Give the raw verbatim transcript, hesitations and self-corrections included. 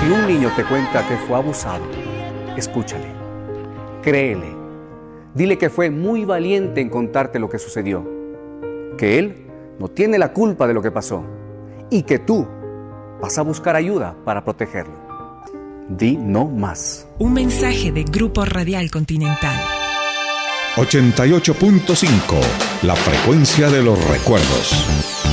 Si un niño te cuenta que fue abusado, escúchale, créele, dile que fue muy valiente en contarte lo que sucedió, que él no tiene la culpa de lo que pasó y que tú vas a buscar ayuda para protegerlo. Di no más. Un mensaje de Grupo Radial Continental. ochenta y ocho punto cinco, la frecuencia de los recuerdos.